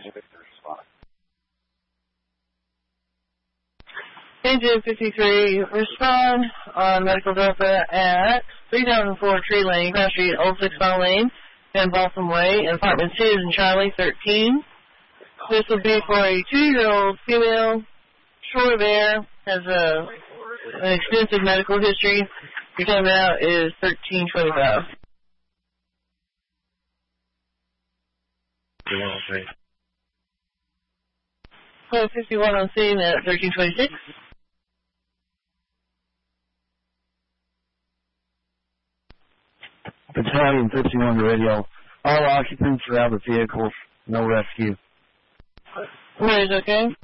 Engine 53, respond on Medical Delta at 3004 Tree Lane, Cross Street, Old 6 Mile Lane, and Balsam Way, and Apartment 2 in Charlie, 13. This will be for a 2-year-old female, short of air, has an extensive medical history. Your time out is 13:25. 51 on scene at 13:26. Battalion 51 to radio. All occupants are out of vehicles. No rescue. Where is okay?